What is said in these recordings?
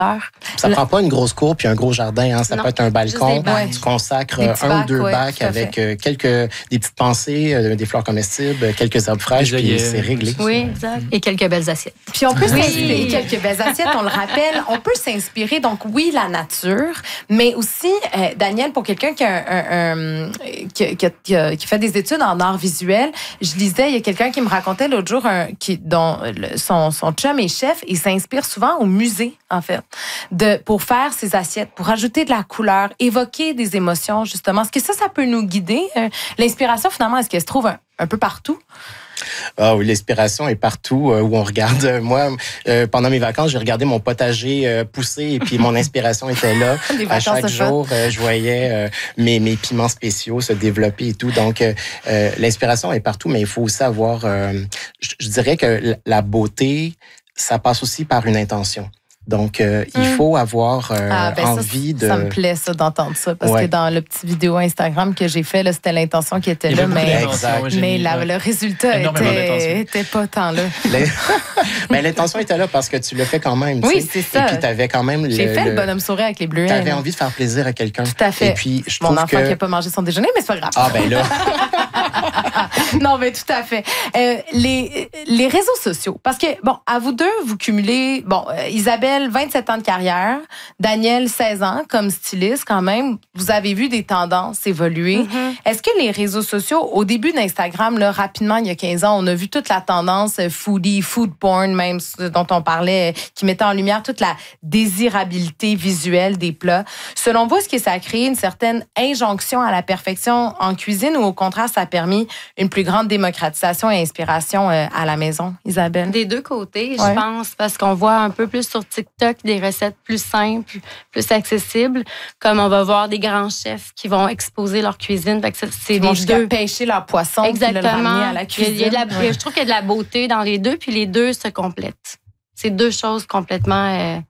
Ça prend pas une grosse cour puis un gros jardin. Hein. Ça peut être un balcon. Tu consacres un ou deux bacs avec des petites pensées, des fleurs comestibles, quelques herbes fraîches, puis c'est réglé. Oui, exact. Et quelques belles assiettes. Puis on peut s'inspirer, quelques belles assiettes, on le rappelle. On peut s'inspirer, donc oui, la nature, mais aussi, Daniel, pour quelqu'un qui fait des études en art visuel, je lisais, il y a quelqu'un qui me racontait l'autre jour dont son chum est chef, il s'inspire souvent au musée, en fait, pour faire ses assiettes, pour ajouter de la couleur, évoquer des émotions, justement. Est-ce que ça peut nous guider? L'inspiration, finalement, est-ce qu'elle se trouve un peu partout? Ah oui, l'inspiration est partout où on regarde. Moi, pendant mes vacances, j'ai regardé mon potager pousser et puis mon inspiration était là. À chaque jour, je voyais mes piments spéciaux se développer et tout. Donc, l'inspiration est partout, mais il faut aussi avoir... je dirais que la beauté, ça passe aussi par une intention. Donc, il faut avoir envie de... Ça me plaît, ça, d'entendre ça. Parce que dans le petit vidéo Instagram que j'ai fait, là, c'était l'intention qui était là, mais le résultat était pas tant là. Mais l'intention était là parce que tu le fais quand même. Oui, c'est ça. Et puis, tu avais quand même... J'ai fait le bonhomme sourire avec les bleuets. Tu avais envie de faire plaisir à quelqu'un. Tout à fait. Et puis, je Mon trouve enfant qui n'a pas mangé son déjeuner, mais c'est pas grave. Ah, ben là... Non, mais tout à fait. Les réseaux sociaux, parce que, bon, à vous deux, vous cumulez, Isabelle, 27 ans de carrière, Daniel, 16 ans, comme styliste quand même. Vous avez vu des tendances évoluer. Mm-hmm. Est-ce que les réseaux sociaux, au début d'Instagram, là, rapidement, il y a 15 ans, on a vu toute la tendance foodie, food porn même, dont on parlait, qui mettait en lumière toute la désirabilité visuelle des plats. Selon vous, est-ce que ça a créé une certaine injonction à la perfection en cuisine ou au contraire, ça a permis une plus grande démocratisation et inspiration à la maison, Isabelle? Des deux côtés, je pense, parce qu'on voit un peu plus sur TikTok des recettes plus simples, plus accessibles, comme on va voir des grands chefs qui vont exposer leur cuisine. Fait que c'est ils vont jusqu'à pêcher leur poisson. Exactement. Puis le ramener à la cuisine. Je trouve qu'il y a de la beauté dans les deux, puis les deux se complètent. C'est deux choses complètement...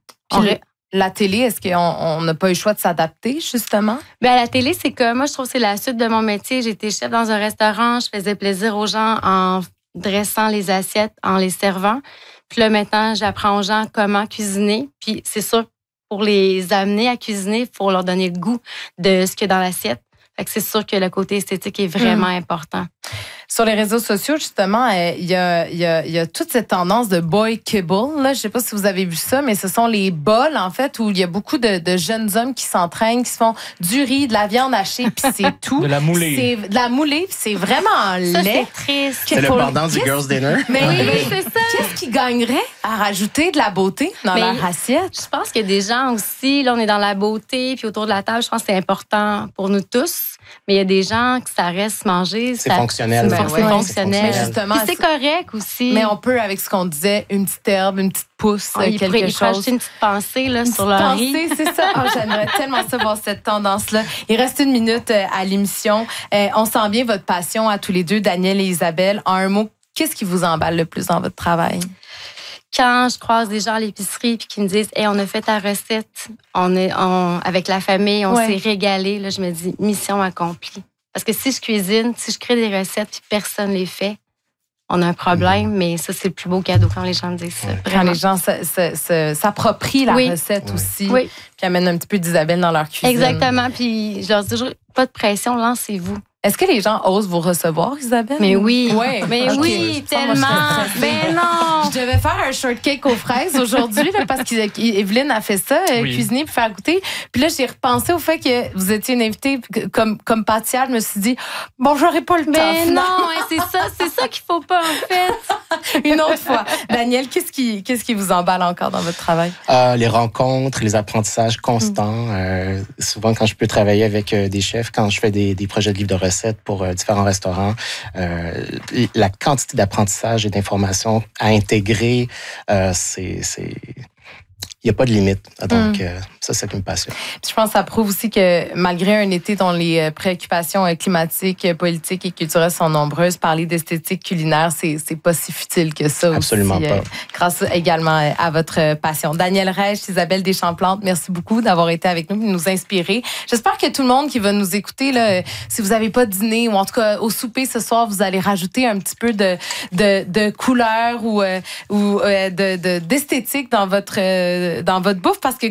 La télé, est-ce qu'on n'a pas eu le choix de s'adapter, justement? Bien, la télé, c'est que moi, je trouve que c'est la suite de mon métier. J'étais chef dans un restaurant, je faisais plaisir aux gens en dressant les assiettes, en les servant. Puis là, maintenant, j'apprends aux gens comment cuisiner. Puis c'est sûr, pour les amener à cuisiner, il faut leur donner le goût de ce qu'il y a dans l'assiette. Fait que c'est sûr que le côté esthétique est vraiment important. Sur les réseaux sociaux, justement, il y a toute cette tendance de boy kibble. Là, je ne sais pas si vous avez vu ça, mais ce sont les bols, en fait, où il y a beaucoup de jeunes hommes qui s'entraînent, qui se font du riz, de la viande hachée, puis c'est tout. De la moulée. C'est de la moulée, puis c'est vraiment laid. Ça, c'est triste. C'est le pendant du Girls Dinner. Mais oui, c'est ça. Qu'est-ce qui gagnerait à rajouter de la beauté dans leur assiette? Je pense qu'il y a des gens aussi, là, on est dans la beauté, puis autour de la table, je pense que c'est important pour nous tous. Mais il y a des gens que ça reste manger. C'est fonctionnel. C'est fonctionnel. Justement, c'est correct aussi. Mais on peut, avec ce qu'on disait, une petite herbe, une petite pousse, quelque chose. Rajouter une petite pensée là, sur leur riz. C'est ça. Oh, j'aimerais tellement ça voir cette tendance-là. Il reste 1 minute à l'émission. On sent bien votre passion à tous les deux, Daniel et Isabelle. En un mot, qu'est-ce qui vous emballe le plus dans votre travail? Quand je croise des gens à l'épicerie puis qui me disent hey, on a fait ta recette, avec la famille, on s'est régalé, là, je me dis mission accomplie. Parce que si je cuisine, si je crée des recettes puis personne les fait, on a un problème, mais ça, c'est le plus beau cadeau quand les gens me disent ça. Quand les gens s'approprient la recette aussi, puis amènent un petit peu d'Isabelle dans leur cuisine. Exactement, puis je leur dis toujours, pas de pression, lancez-vous. Est-ce que les gens osent vous recevoir, Isabelle? Mais oui. Ouais. Mais oui, tellement. Mais non. Je devais faire un shortcake aux fraises aujourd'hui là, parce qu'Evelyne a fait ça, cuisiner puis faire goûter. Puis là, j'ai repensé au fait que vous étiez une invitée comme pâtissière. Je me suis dit, bon, j'aurais pas le temps. Mais non, c'est ça qu'il faut pas, en fait. Une autre fois. Daniel, qu'est-ce qui vous emballe encore dans votre travail? Les rencontres, les apprentissages constants. Souvent, quand je peux travailler avec des chefs, quand je fais des projets de livres de recettes pour différents restaurants, la quantité d'apprentissage et d'informations à intégrer, il n'y a pas de limite. Donc, Ça, c'est ça qui me passionne. Puis je pense que ça prouve aussi que malgré un été dont les préoccupations climatiques, politiques et culturelles sont nombreuses, parler d'esthétique culinaire, c'est pas si futile que ça. Absolument aussi, pas. Grâce également à votre passion. Danielle Raiche, Isabelle Deschamps-Plante, merci beaucoup d'avoir été avec nous, de nous inspirer. J'espère que tout le monde qui va nous écouter, là, si vous n'avez pas dîné ou en tout cas au souper ce soir, vous allez rajouter un petit peu de couleur ou d'esthétique dans votre bouffe parce que